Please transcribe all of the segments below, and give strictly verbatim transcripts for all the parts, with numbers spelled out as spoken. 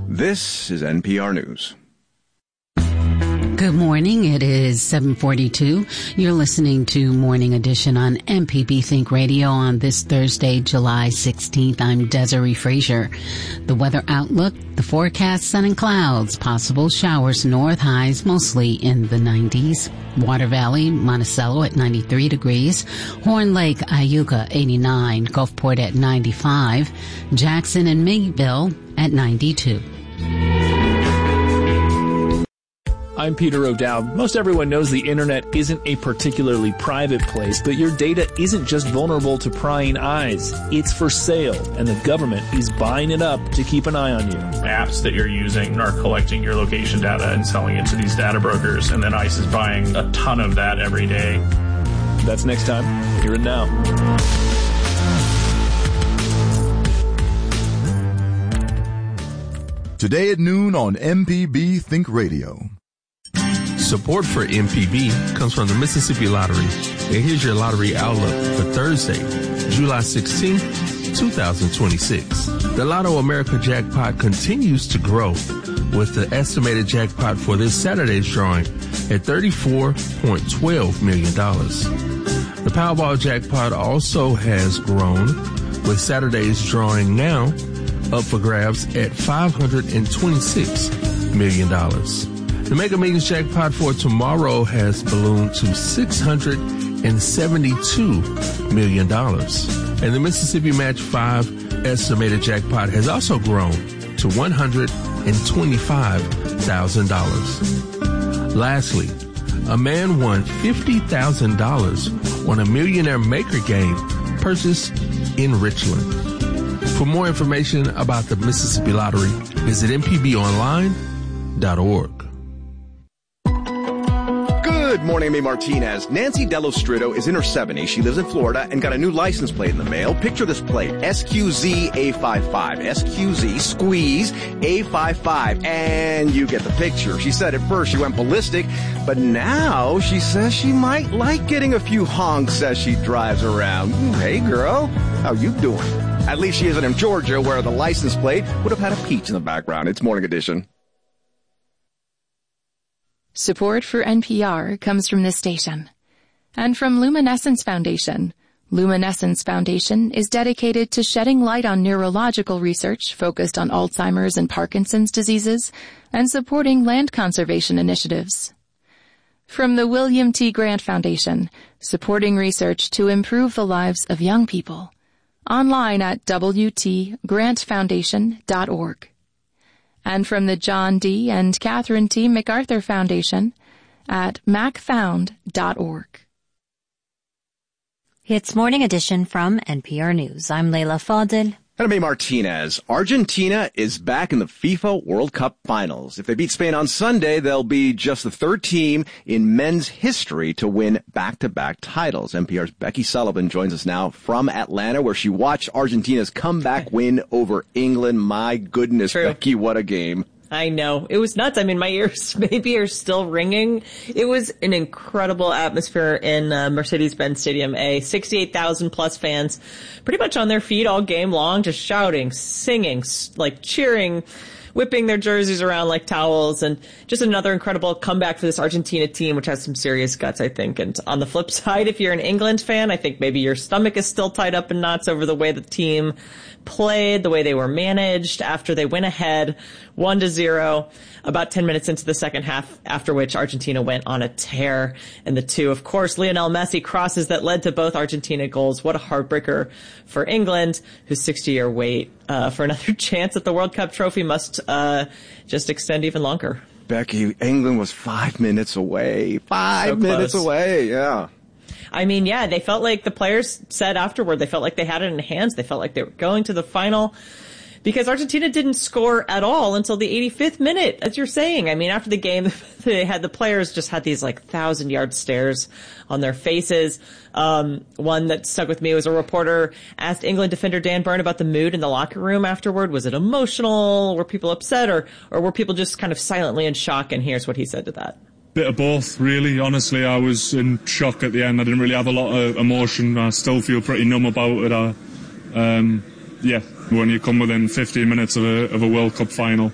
This is N P R News. Good morning. It is seven forty-two. You're listening to Morning Edition on M P B Think Radio on this Thursday, July sixteenth. I'm Desiree Frazier. The weather outlook, the forecast, sun and clouds, possible showers, north highs mostly in the nineties. Water Valley, Monticello at ninety-three degrees. Horn Lake, Iuka, eighty-nine. Gulfport at ninety-five. Jackson and Mayville at ninety-two. I'm Peter O'Dowd. Most everyone knows the internet isn't a particularly private place, but your data isn't just vulnerable to prying eyes. It's for sale, and the government is buying it up to keep an eye on you. Apps that you're using are collecting your location data and selling it to these data brokers, and then ICE is buying a ton of that every day. That's next time. Hear it now. Today at noon on M P B Think Radio. Support for M P B comes from the Mississippi Lottery. And here's your lottery outlook for Thursday, July sixteenth, twenty twenty-six. The Lotto America jackpot continues to grow, with the estimated jackpot for this Saturday's drawing at thirty-four point one two million dollars. The Powerball jackpot also has grown, with Saturday's drawing now up for grabs at five hundred twenty-six million dollars. The Mega Millions jackpot for tomorrow has ballooned to six hundred seventy-two million dollars. And the Mississippi Match five estimated jackpot has also grown to one hundred twenty-five thousand dollars. Lastly, a man won fifty thousand dollars on a Millionaire Maker game purchased in Richland. For more information about the Mississippi Lottery, visit m p b online dot org. Good morning, I'm A. Martinez. Nancy Dellostrito is in her seventies. She lives in Florida and got a new license plate in the mail. Picture this plate, S Q Z A fifty-five. S Q Z, squeeze, A fifty-five. And you get the picture. She said at first she went ballistic, but now she says she might like getting a few honks as she drives around. Hey, girl, how you doing? At least she isn't in Georgia, where the license plate would have had a peach in the background. It's Morning Edition. Support for N P R comes from this station and from Luminescence Foundation. Luminescence Foundation is dedicated to shedding light on neurological research focused on Alzheimer's and Parkinson's diseases and supporting land conservation initiatives. From the William T. Grant Foundation, supporting research to improve the lives of young people. Online at w t grant foundation dot org. And from the John D. and Catherine T. MacArthur Foundation at mac found dot org. It's Morning Edition from N P R News. I'm Leila Fadel. And I'm A. Martinez. Argentina is back in the FIFA World Cup finals. If they beat Spain on Sunday, they'll be just the third team in men's history to win back-to-back titles. N P R's Becky Sullivan joins us now from Atlanta, where she watched Argentina's comeback win over England. My goodness, True. Becky, what a game. I know. It was nuts. I mean, my ears maybe are still ringing. It was an incredible atmosphere in uh, Mercedes-Benz Stadium A. sixty-eight thousand plus fans pretty much on their feet all game long, just shouting, singing, like cheering, whipping their jerseys around like towels, and just another incredible comeback for this Argentina team, which has some serious guts, I think. And on the flip side, if you're an England fan, I think maybe your stomach is still tied up in knots over the way the team played, the way they were managed after they went ahead one to zero about ten minutes into the second half, after which Argentina went on a tear. And the two, of course, Lionel Messi crosses that led to both Argentina goals. What a heartbreaker for England, whose sixty-year wait uh, for another chance at the World Cup trophy must uh, just extend even longer. Becky, England was five minutes away. Five so minutes away, yeah. I mean, yeah, they felt like the players said afterward, they felt like they had it in hands. They felt like they were going to the final because Argentina didn't score at all until the eighty-fifth minute, as you're saying. I mean, after the game, they had the players just had these like thousand yard stares on their faces. Um, one that stuck with me was a reporter asked England defender Dan Burn about the mood in the locker room afterward. Was it emotional? Were people upset, or, or were people just kind of silently in shock? And here's what he said to that. Bit of both, really. Honestly, I was in shock at the end. I didn't really have a lot of emotion. I still feel pretty numb about it. I, um, yeah, when you come within fifteen minutes of a, of a World Cup final,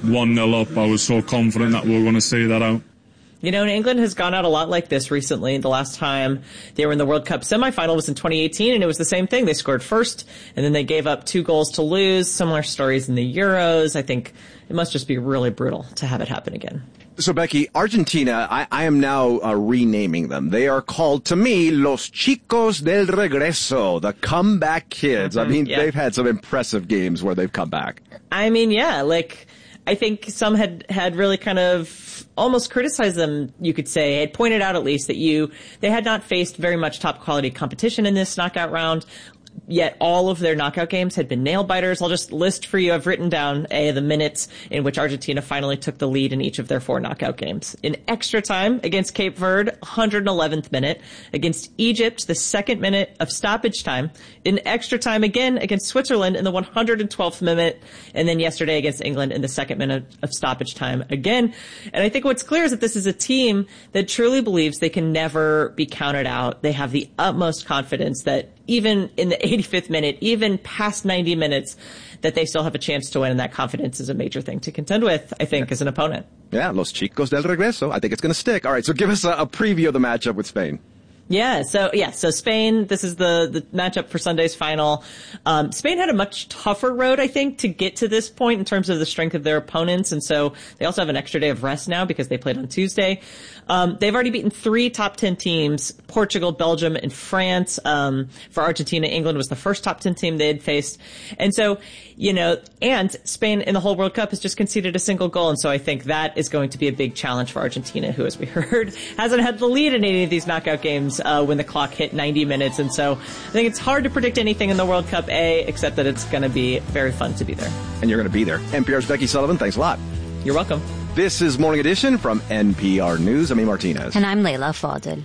one nil up, I was so confident that we were going to see that out. You know, and England has gone out a lot like this recently. The last time they were in the World Cup semifinal was in twenty eighteen, and it was the same thing. They scored first, and then they gave up two goals to lose. Similar stories in the Euros. I think it must just be really brutal to have it happen again. So, Becky, Argentina, I, I am now uh, renaming them. They are called, to me, Los Chicos del Regreso, the comeback kids. Mm-hmm, I mean, yeah. They've had some impressive games where they've come back. I mean, yeah, like, I think some had, had really kind of almost criticized them, you could say, had pointed out at least that you, they had not faced very much top quality competition in this knockout round. Yet all of their knockout games had been nail biters. I'll just list for you. I've written down a, the minutes in which Argentina finally took the lead in each of their four knockout games. In extra time against Cape Verde, one hundred eleventh minute. Against Egypt, the second minute of stoppage time. In extra time again against Switzerland in the one hundred twelfth minute. And then yesterday against England in the second minute of stoppage time again. And I think what's clear is that this is a team that truly believes they can never be counted out. They have the utmost confidence that even in the eighty-fifth minute, even past ninety minutes, that they still have a chance to win, and that confidence is a major thing to contend with, I think, yeah. as an opponent. Yeah, Los Chicos del Regreso. I think it's going to stick. All right, so give us a, a preview of the matchup with Spain. Yeah, so, yeah, so Spain, this is the, the matchup for Sunday's final. Um, Spain had a much tougher road, I think, to get to this point in terms of the strength of their opponents, and so they also have an extra day of rest now because they played on Tuesday. Um, they've already beaten three top ten teams, Portugal, Belgium, and France. Um, for Argentina, England was the first top ten team they had faced. And so, you know, and Spain in the whole World Cup has just conceded a single goal, and so I think that is going to be a big challenge for Argentina, who, as we heard, hasn't had the lead in any of these knockout games uh, when the clock hit ninety minutes. And so I think it's hard to predict anything in the World Cup, A, except that it's going to be very fun to be there. And you're going to be there. N P R's Becky Sullivan, thanks a lot. You're welcome. This is Morning Edition from N P R News. I'm Amy Martinez. And I'm Layla Fadel.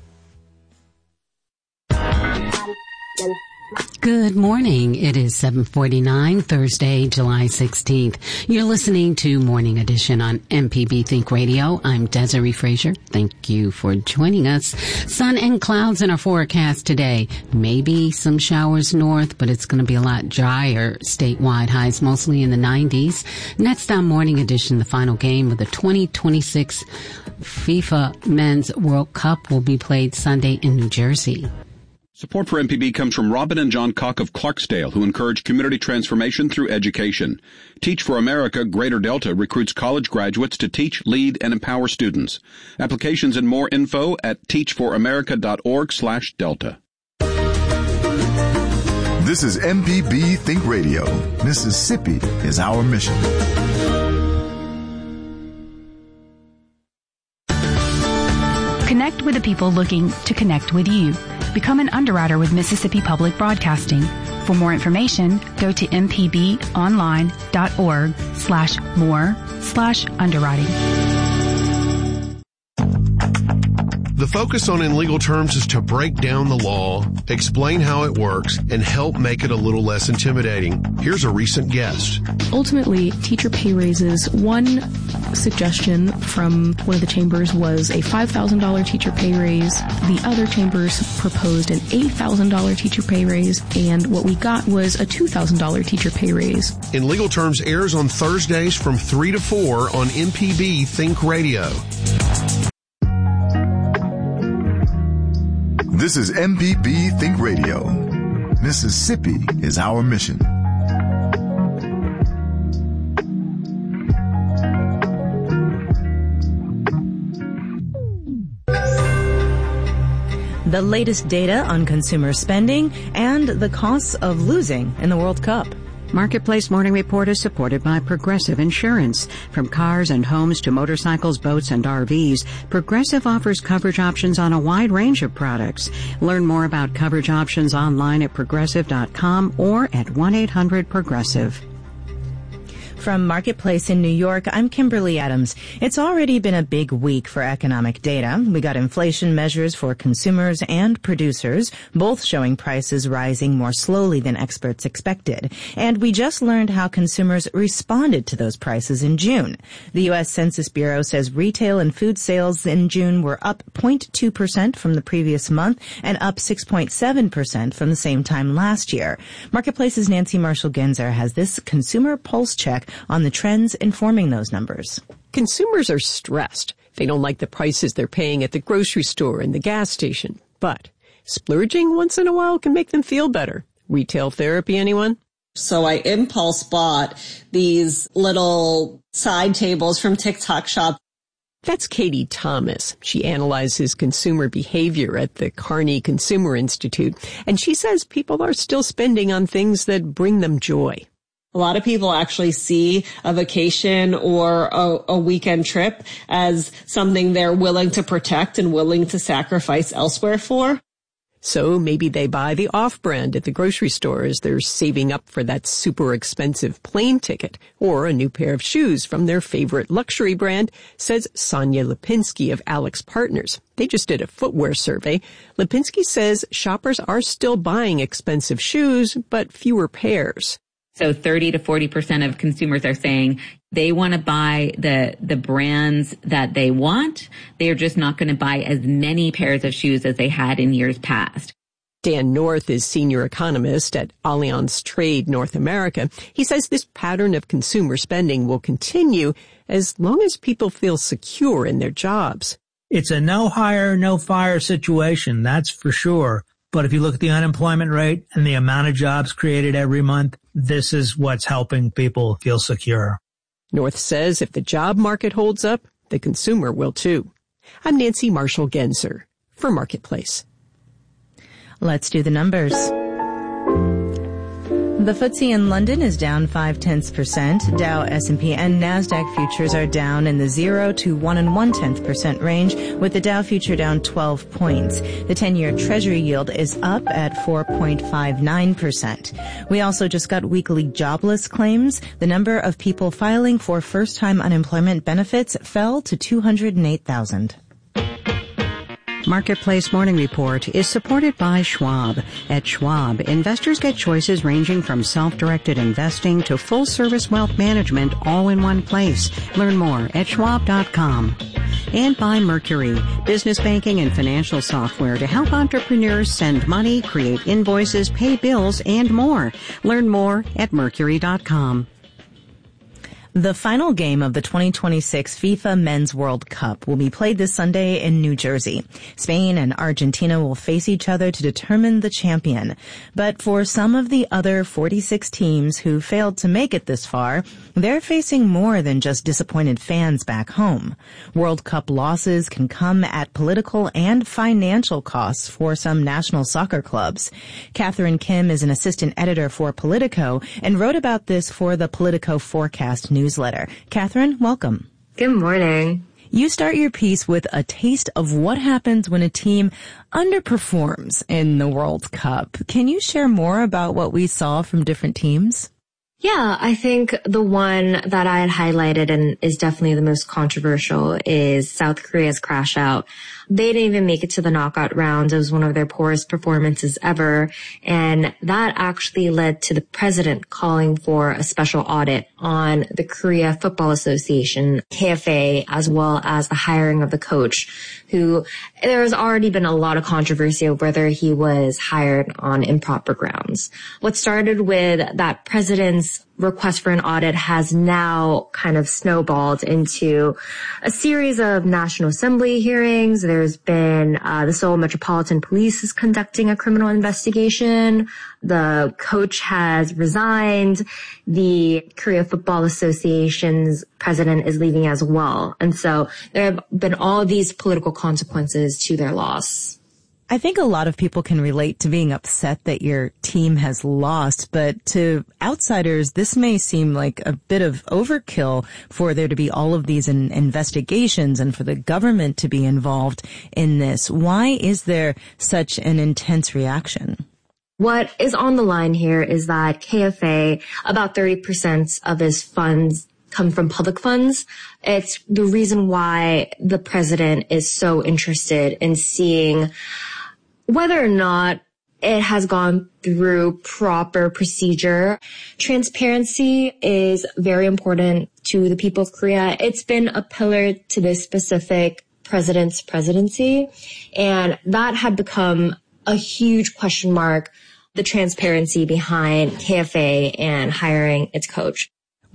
Good morning. It is seven forty-nine, Thursday, July sixteenth. You're listening to Morning Edition on M P B Think Radio. I'm Desiree Frazier. Thank you for joining us. Sun and clouds in our forecast today. Maybe some showers north, but it's going to be a lot drier statewide. Highs mostly in the nineties. Next on Morning Edition, the final game of the twenty twenty-six FIFA Men's World Cup will be played Sunday in New Jersey. Support for M P B comes from Robin and John Cock of Clarksdale, who encourage community transformation through education. Teach for America Greater Delta recruits college graduates to teach, lead, and empower students. Applications and more info at teach for america dot org slash delta. This is M P B Think Radio. Mississippi is our mission. Connect with the people looking to connect with you. Become an underwriter with Mississippi Public Broadcasting. For more information, go to m p b online dot org slash more slash underwriting. The focus on In Legal Terms is to break down the law, explain how it works, and help make it a little less intimidating. Here's a recent guest. Ultimately, teacher pay raises. One suggestion from one of the chambers was a five thousand dollars teacher pay raise. The other chambers proposed an eight thousand dollars teacher pay raise, and what we got was a two thousand dollars teacher pay raise. In Legal Terms airs on Thursdays from three to four on M P B Think Radio. This is M P B Think Radio. Mississippi is our mission. The latest data on consumer spending and the costs of losing in the World Cup. Marketplace Morning Report is supported by Progressive Insurance. From cars and homes to motorcycles, boats, and R Vs, Progressive offers coverage options on a wide range of products. Learn more about coverage options online at progressive dot com or at one eight hundred progressive. From Marketplace in New York, I'm Kimberly Adams. It's already been a big week for economic data. We got inflation measures for consumers and producers, both showing prices rising more slowly than experts expected. And we just learned how consumers responded to those prices in June. The U S Census Bureau says retail and food sales in June were up zero point two percent from the previous month and up six point seven percent from the same time last year. Marketplace's Nancy Marshall-Genzer has this consumer pulse check on the trends informing those numbers. Consumers are stressed. They don't like the prices they're paying at the grocery store and the gas station. But splurging once in a while can make them feel better. Retail therapy, anyone? So I impulse bought these little side tables from TikTok Shop. That's Katie Thomas. She analyzes consumer behavior at the Carney Consumer Institute, and she says people are still spending on things that bring them joy. A lot of people actually see a vacation or a, a weekend trip as something they're willing to protect and willing to sacrifice elsewhere for. So maybe they buy the off-brand at the grocery store as they're saving up for that super expensive plane ticket, or a new pair of shoes from their favorite luxury brand, says Sonia Lipinski of Alex Partners. They just did a footwear survey. Lipinski says shoppers are still buying expensive shoes, but fewer pairs. So thirty to forty percent of consumers are saying they want to buy the, the brands that they want. They're just not going to buy as many pairs of shoes as they had in years past. Dan North is senior economist at Allianz Trade North America. He says this pattern of consumer spending will continue as long as people feel secure in their jobs. It's a no hire, no fire situation, that's for sure. But if you look at the unemployment rate and the amount of jobs created every month, this is what's helping people feel secure. North says if the job market holds up, the consumer will too. I'm Nancy Marshall-Genzer for Marketplace. Let's do the numbers. The F T S E in London is down five tenths percent. Dow, S and P, and NASDAQ futures are down in the zero to one and one tenth percent range, with the Dow future down twelve points. The ten-year Treasury yield is up at four point five nine percent. We also just got weekly jobless claims. The number of people filing for first-time unemployment benefits fell to two hundred eight thousand. Marketplace Morning Report is supported by Schwab. At Schwab, investors get choices ranging from self-directed investing to full-service wealth management all in one place. Learn more at schwab dot com. And by Mercury, business banking and financial software to help entrepreneurs send money, create invoices, pay bills, and more. Learn more at mercury dot com. The final game of the twenty twenty-six FIFA Men's World Cup will be played this Sunday in New Jersey. Spain and Argentina will face each other to determine the champion. But for some of the other forty-six teams who failed to make it this far, they're facing more than just disappointed fans back home. World Cup losses can come at political and financial costs for some national soccer clubs. Catherine Kim is an assistant editor for Politico and wrote about this for the Politico Forecast news. Newsletter. Catherine, welcome. Good morning. You start your piece with a taste of what happens when a team underperforms in the World Cup. Can you share more about what we saw from different teams? Yeah, I think the one that I had highlighted and is definitely the most controversial is South Korea's crash out. They didn't even make it to the knockout rounds. It was one of their poorest performances ever. And that actually led to the president calling for a special audit on the Korea Football Association, K F A, as well as the hiring of the coach, who there has already been a lot of controversy over whether he was hired on improper grounds. What started with that president's request for an audit has now kind of snowballed into a series of National Assembly hearings. There's been uh, the Seoul Metropolitan Police is conducting a criminal investigation. The coach has resigned. The Korea Football Association's president is leaving as well. And so there have been all of these political consequences to their loss. I think a lot of people can relate to being upset that your team has lost, but to outsiders, this may seem like a bit of overkill for there to be all of these in- investigations and for the government to be involved in this. Why is there such an intense reaction? What is on the line here is that K F A, about thirty percent of his funds come from public funds. It's the reason why the president is so interested in seeing whether or not it has gone through proper procedure. Transparency is very important to the people of Korea. It's been a pillar to this specific president's presidency, and that had become a huge question mark, the transparency behind K F A and hiring its coach.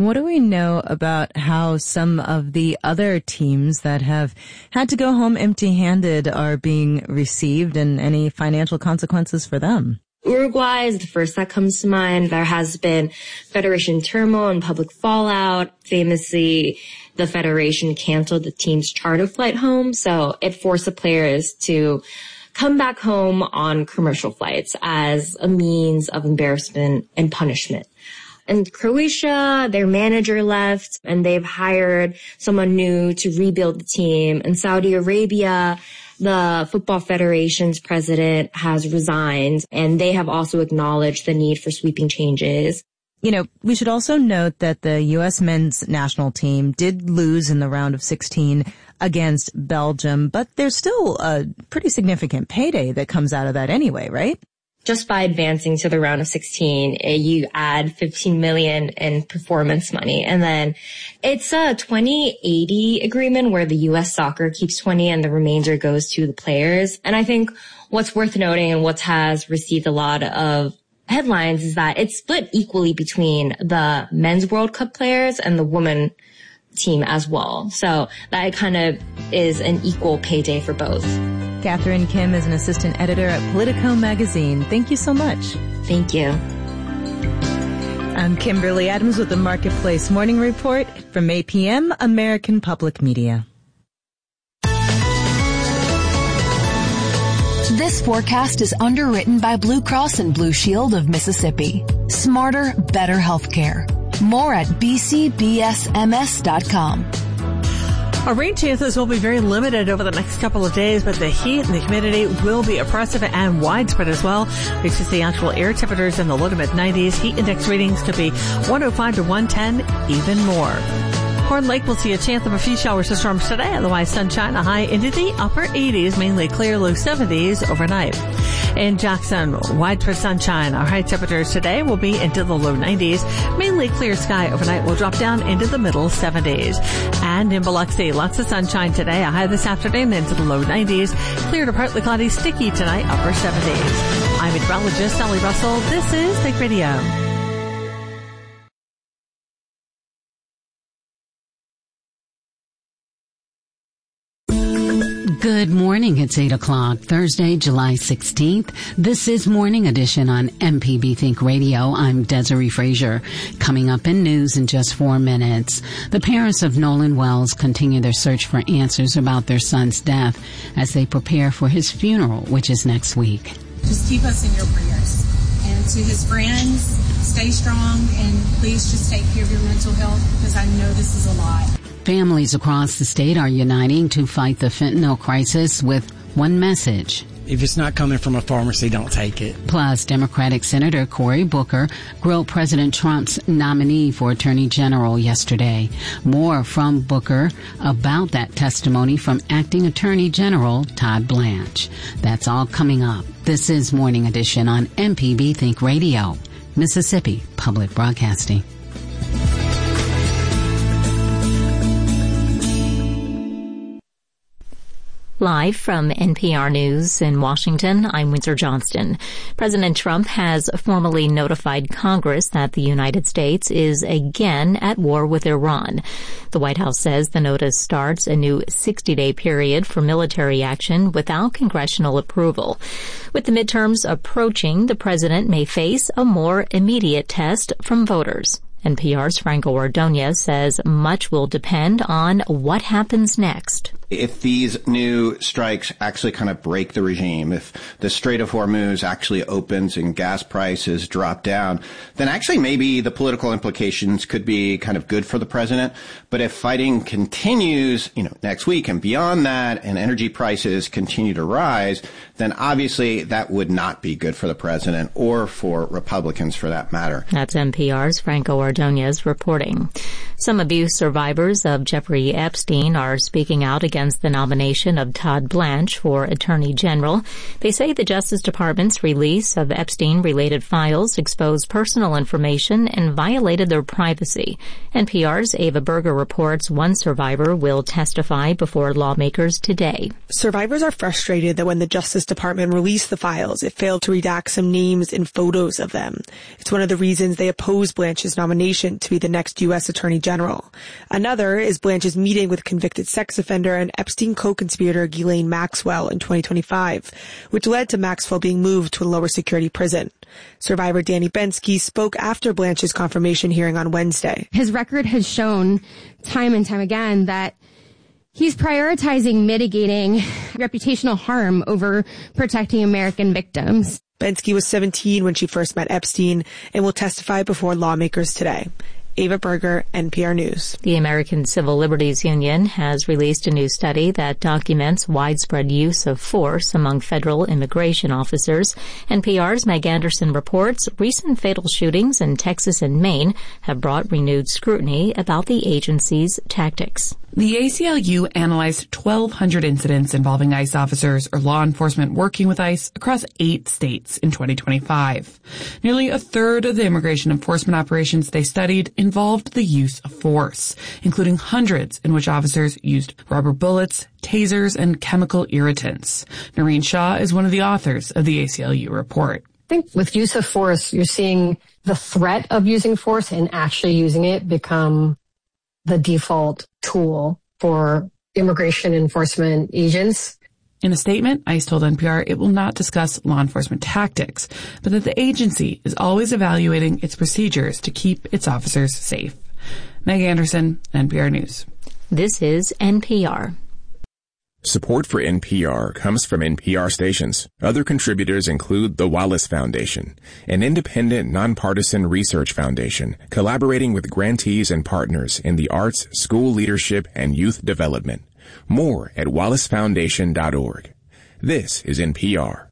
What do we know about how some of the other teams that have had to go home empty-handed are being received, and any financial consequences for them? Uruguay is the first that comes to mind. There has been federation turmoil and public fallout. Famously, the federation canceled the team's charter flight home, so it forced the players to come back home on commercial flights as a means of embarrassment and punishment. In Croatia, their manager left and they've hired someone new to rebuild the team. In Saudi Arabia, the Football Federation's president has resigned, and they have also acknowledged the need for sweeping changes. You know, we should also note that the U S men's national team did lose in the round of sixteen against Belgium, but there's still a pretty significant payday that comes out of that anyway, right? Just by advancing to the round of sixteen, you add fifteen million in performance money. And then it's a twenty eighty agreement where the U S soccer keeps twenty and the remainder goes to the players. And I think what's worth noting and what has received a lot of headlines is that it's split equally between the men's World Cup players and the women team as well. So that kind of is an equal payday for both. Catherine Kim is an assistant editor at Politico magazine. Thank you so much. Thank you. I'm Kimberly Adams with the Marketplace Morning Report from A P M, American Public Media. This forecast is underwritten by Blue Cross and Blue Shield of Mississippi. Smarter, better healthcare. More at b c b s m s dot com. Our rain chances will be very limited over the next couple of days, but the heat and the humidity will be oppressive and widespread as well. We should see actual air temperatures in the low to mid nineties. Heat index readings could be one oh five to one ten, even more. Horn Lake will see a chance of a few showers or storms today. Otherwise, sunshine, a high into the upper eighties, mainly clear, low seventies overnight. In Jackson, widespread sunshine. Our high temperatures today will be into the low nineties. Mainly clear sky overnight will drop down into the middle seventies. And in Biloxi, lots of sunshine today. A high this afternoon into the low nineties. Clear to partly cloudy, sticky tonight, upper seventies. I'm meteorologist Sally Russell. This is Think Radio. Good morning. It's eight o'clock, Thursday, July sixteenth. This is Morning Edition on M P B Think Radio. I'm Desiree Frazier. Coming up in news in just four minutes. The parents of Nolan Wells continue their search for answers about their son's death as they prepare for his funeral, which is next week. Just keep us in your prayers. And to his friends, stay strong and please just take care of your mental health because I know this is a lot. Families across the state are uniting to fight the fentanyl crisis with one message. If it's not coming from a pharmacy, don't take it. Plus, Democratic Senator Cory Booker grilled President Trump's nominee for Attorney General yesterday. More from Booker about that testimony from Acting Attorney General Todd Blanche. That's all coming up. This is Morning Edition on M P B Think Radio, Mississippi Public Broadcasting. Live from N P R News in Washington, I'm Windsor Johnston. President Trump has formally notified Congress that the United States is again at war with Iran. The White House says the notice starts a new sixty-day period for military action without congressional approval. With the midterms approaching, the president may face a more immediate test from voters. N P R's Franco Ordonez says much will depend on what happens next. If these new strikes actually kind of break the regime, if the Strait of Hormuz actually opens and gas prices drop down, then actually maybe the political implications could be kind of good for the president. But if fighting continues, you know, next week and beyond that, and energy prices continue to rise, then obviously that would not be good for the president or for Republicans for that matter. That's N P R's Franco Ordonez reporting. Some abuse survivors of Jeffrey Epstein are speaking out against the nomination of Todd Blanche for Attorney General. They say the Justice Department's release of Epstein-related files exposed personal information and violated their privacy. N P R's Ava Berger reports one survivor will testify before lawmakers today. Survivors are frustrated that when the Justice Department released the files, it failed to redact some names and photos of them. It's one of the reasons they oppose Blanche's nomination to be the next U S Attorney General. Another is Blanche's meeting with convicted sex offender and Epstein co-conspirator Ghislaine Maxwell in twenty twenty-five, which led to Maxwell being moved to a lower security prison. Survivor Danny Bensky spoke after Blanche's confirmation hearing on Wednesday. His record has shown time and time again that he's prioritizing mitigating reputational harm over protecting American victims. Bensky was seventeen when she first met Epstein and will testify before lawmakers today. Ava Berger, N P R News. The American Civil Liberties Union has released a new study that documents widespread use of force among federal immigration officers. N P R's Meg Anderson reports recent fatal shootings in Texas and Maine have brought renewed scrutiny about the agency's tactics. The A C L U analyzed twelve hundred incidents involving ICE officers or law enforcement working with ICE across eight states in twenty twenty-five. Nearly a third of the immigration enforcement operations they studied involved the use of force, including hundreds in which officers used rubber bullets, tasers, and chemical irritants. Noreen Shaw is one of the authors of the A C L U report. I think with use of force, you're seeing the threat of using force and actually using it become the default tool for immigration enforcement agents. In a statement, ICE told N P R it will not discuss law enforcement tactics, but that the agency is always evaluating its procedures to keep its officers safe. Meg Anderson, N P R News. This is N P R. Support for N P R comes from N P R stations. Other contributors include the Wallace Foundation, an independent, nonpartisan research foundation collaborating with grantees and partners in the arts, school leadership, and youth development. More at wallace foundation dot org. This is N P R.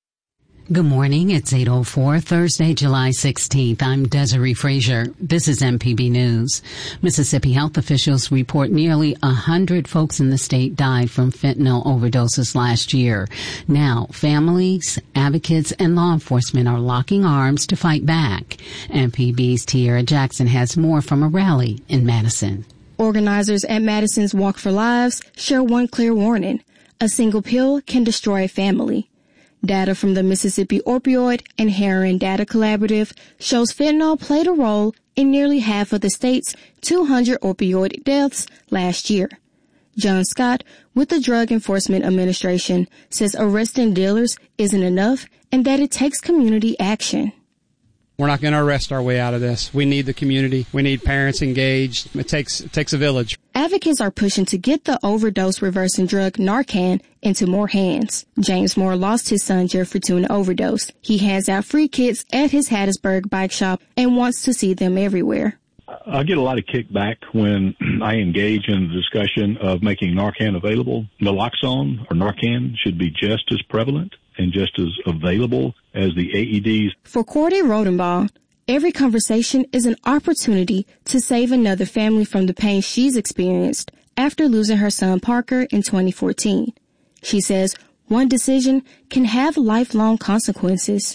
Good morning. It's eight oh four, Thursday, July sixteenth. I'm Desiree Frazier. This is M P B News. Mississippi health officials report nearly one hundred folks in the state died from fentanyl overdoses last year. Now, families, advocates, and law enforcement are locking arms to fight back. M P B's Tierra Jackson has more from a rally in Madison. Organizers at Madison's Walk for Lives share one clear warning. A single pill can destroy a family. Data from the Mississippi Opioid and Heroin Data Collaborative shows fentanyl played a role in nearly half of the state's two hundred opioid deaths last year. John Scott with the Drug Enforcement Administration says arresting dealers isn't enough and that it takes community action. We're not going to arrest our way out of this. We need the community. We need parents engaged. It takes it takes a village. Advocates are pushing to get the overdose reversing drug Narcan into more hands. James Moore lost his son Jeffrey to an overdose. He hands out free kits at his Hattiesburg bike shop and wants to see them everywhere. I get a lot of kickback when I engage in the discussion of making Narcan available. Naloxone or Narcan should be just as prevalent and just as available as the A E Ds. For Cordy Rodenbaugh, every conversation is an opportunity to save another family from the pain she's experienced after losing her son Parker in twenty fourteen. She says one decision can have lifelong consequences.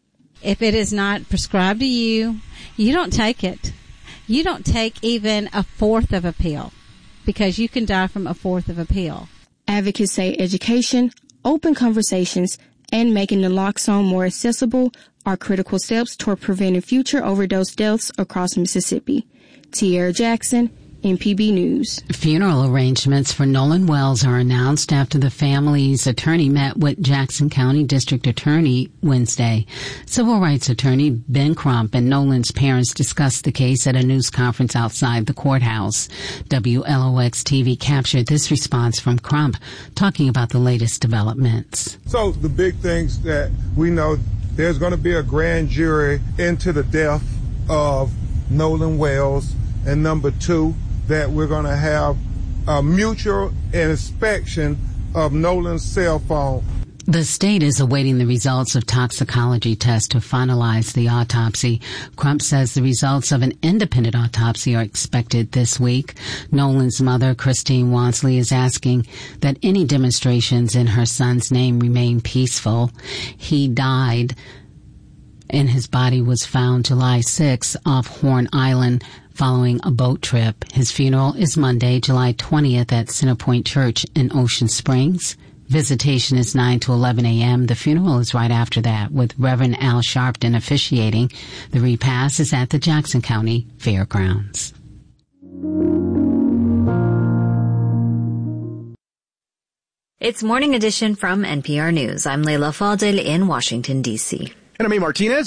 If it is not prescribed to you, you don't take it. You don't take even a fourth of a pill because you can die from a fourth of a pill. Advocates say education, open conversations, and making naloxone more accessible are critical steps toward preventing future overdose deaths across Mississippi. Tierra Jackson, M P B News. Funeral arrangements for Nolan Wells are announced after the family's attorney met with Jackson County District Attorney Wednesday. Civil rights attorney Ben Crump and Nolan's parents discussed the case at a news conference outside the courthouse. W L O X T V captured this response from Crump, talking about the latest developments. So the big things that we know, there's going to be a grand jury into the death of Nolan Wells, and number two, that we're going to have a mutual inspection of Nolan's cell phone. The state is awaiting the results of toxicology tests to finalize the autopsy. Crump says the results of an independent autopsy are expected this week. Nolan's mother, Christine Wansley, is asking that any demonstrations in her son's name remain peaceful. He died and his body was found July sixth off Horn Island following a boat trip. His funeral is Monday, July twentieth at Centerpoint Church in Ocean Springs. Visitation is nine to eleven a.m. The funeral is right after that, with Reverend Al Sharpton officiating. The repast is at the Jackson County Fairgrounds. It's Morning Edition from N P R News. I'm Leila Fadel in Washington, D C. And I'm A. Martinez.